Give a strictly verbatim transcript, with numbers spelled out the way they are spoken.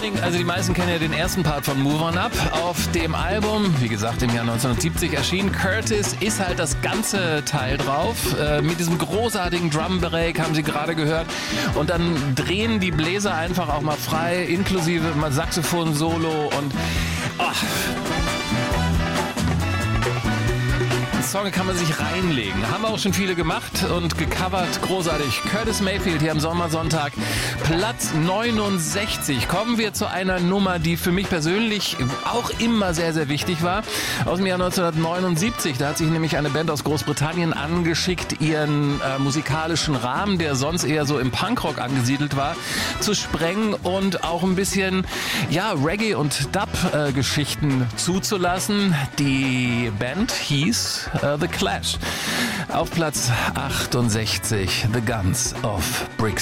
Morning, also die meisten kennen ja den ersten Part von Move On Up. Auf dem Album, wie gesagt im Jahr neunzehnhundertsiebzig erschienen, Curtis, ist halt das ganze Teil drauf. Äh, mit diesem großartigen Drum Break haben Sie gerade gehört. Und dann drehen die Bläser einfach auch mal frei, inklusive mal Saxophon-Solo und... Oh. Song kann man sich reinlegen. Haben auch schon viele gemacht und gecovert. Großartig. Curtis Mayfield hier am Sommersonntag. Platz neunundsechzig. Kommen wir zu einer Nummer, die für mich persönlich auch immer sehr, sehr wichtig war. Aus dem Jahr neunzehnhundertneunundsiebzig. Da hat sich nämlich eine Band aus Großbritannien angeschickt, ihren äh, musikalischen Rahmen, der sonst eher so im Punkrock angesiedelt war, zu sprengen und auch ein bisschen ja, Reggae- und Dub-Geschichten äh, zuzulassen. Die Band hieß Uh, The Clash. Auf Platz achtundsechzig, The Guns of Brixton.